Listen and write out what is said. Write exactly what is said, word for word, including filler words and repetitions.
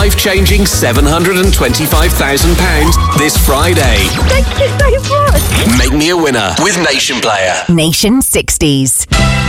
life-changing seven hundred twenty-five thousand pounds this Friday. Thank you so much. Make me a winner with Nation Player. Nation sixties.